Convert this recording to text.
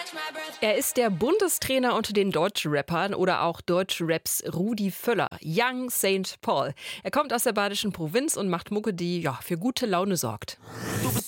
Er ist der Bundestrainer unter den Deutschrappern oder auch Deutschraps Rudi Völler, Young Saint Paul. Er kommt aus der badischen Provinz und macht Mucke, die für gute Laune sorgt. Du bist